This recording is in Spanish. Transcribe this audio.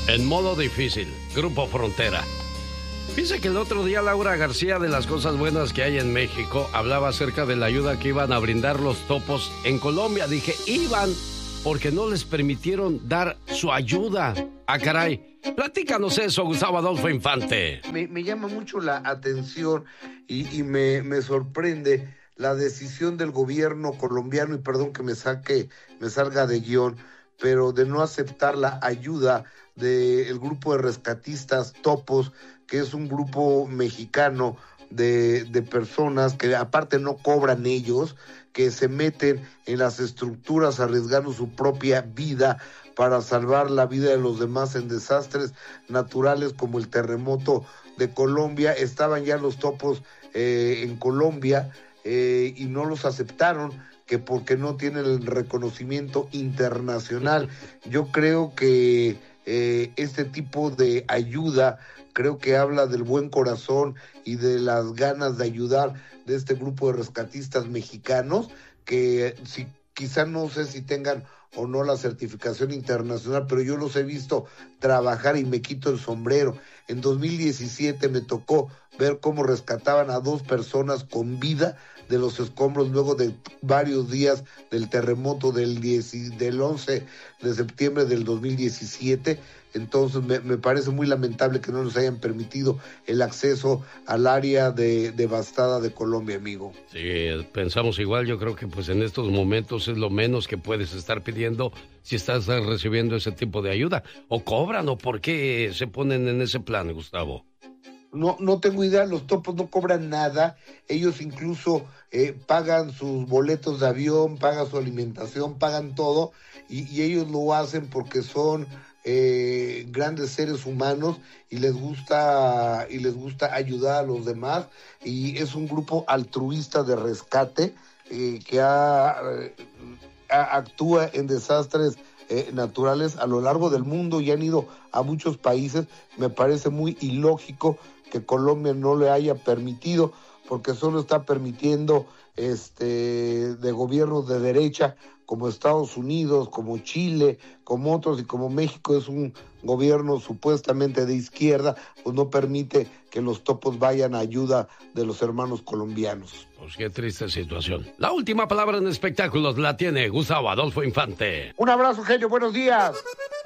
En modo difícil, Grupo Frontera. Dice que el otro día Laura García, de las cosas buenas que hay en México, hablaba acerca de la ayuda que iban a brindar los topos en Colombia. Dije, iban porque no les permitieron dar su ayuda. Ah, caray. Platícanos eso, Gustavo Adolfo Infante. Me llama mucho la atención y me sorprende la decisión del gobierno colombiano, y perdón que me salga de guión, pero de no aceptar la ayuda del grupo de rescatistas Topos, que es un grupo mexicano de personas que aparte no cobran ellos, que se meten en las estructuras arriesgando su propia vida para salvar la vida de los demás en desastres naturales como el terremoto de Colombia. Estaban ya los Topos en Colombia y no los aceptaron, que porque no tienen el reconocimiento internacional. Yo creo que este tipo de ayuda, creo que habla del buen corazón y de las ganas de ayudar de este grupo de rescatistas mexicanos, que si, quizá no sé si tengan o no la certificación internacional, pero yo los he visto trabajar y me quito el sombrero. En 2017 me tocó ver cómo rescataban a 2 personas con vida de los escombros luego de varios días del terremoto del 11 de septiembre del 2017. Entonces me parece muy lamentable que no nos hayan permitido el acceso al área devastada de Colombia, amigo. Sí, pensamos igual. Yo creo que pues en estos momentos es lo menos que puedes estar pidiendo si estás recibiendo ese tipo de ayuda. ¿O cobran o por qué se ponen en ese plan, Gustavo? No tengo idea, los Topos no cobran nada, ellos incluso pagan sus boletos de avión, pagan su alimentación, pagan todo, y ellos lo hacen porque son grandes seres humanos y les gusta ayudar a los demás, y es un grupo altruista de rescate que actúa en desastres naturales a lo largo del mundo y han ido a muchos países. Me parece muy ilógico que Colombia no le haya permitido, porque solo está permitiendo de gobiernos de derecha como Estados Unidos, como Chile, como otros, y como México es un gobierno supuestamente de izquierda, pues no permite que los Topos vayan a ayuda de los hermanos colombianos. Pues qué triste situación. La última palabra en espectáculos la tiene Gustavo Adolfo Infante. Un abrazo, genio, buenos días.